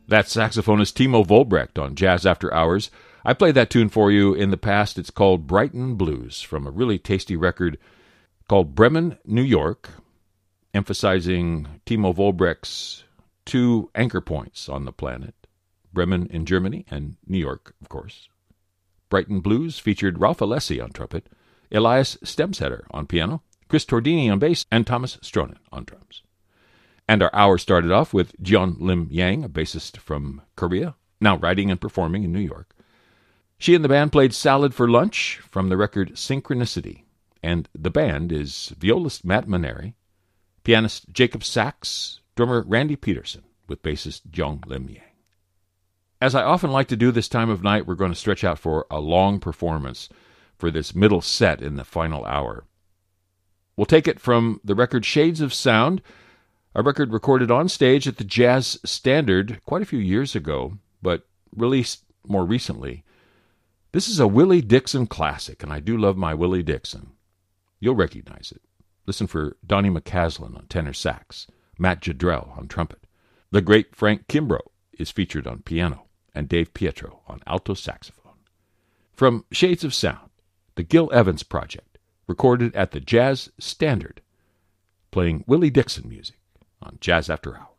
That's saxophonist Timo Volbrecht on Jazz After Hours. I played that tune for you in the past. It's called Brighton Blues from a really tasty record called Bremen, New York, emphasizing Timo Volbrecht's two anchor points on the planet, Bremen in Germany and New York, of course. Brighton Blues featured Ralph Alessi on trumpet, Elias Stemsetter on piano, Chris Tordini on bass, and Thomas Stronin on drums. And our hour started off with Jeon Lim Yang, a bassist from Korea, now writing and performing in New York. She and the band played Salad for Lunch from the record Synchronicity, and the band is violist Matt Maneri, pianist Jacob Sachs, drummer Randy Peterson, with bassist Jeon Lim Yang. As I often like to do this time of night, we're going to stretch out for a long performance for this middle set in the final hour. We'll take it from the record Shades of Sound, a record recorded on stage at the Jazz Standard quite a few years ago, but released more recently. This is a Willie Dixon classic, and I do love my Willie Dixon. You'll recognize it. Listen for Donnie McCaslin on tenor sax, Matt Jadrell on trumpet. The great Frank Kimbrough is featured on piano, and Dave Pietro on alto saxophone. From Shades of Sound, the Gil Evans Project, recorded at the Jazz Standard, playing Willie Dixon music on Jazz After Hours.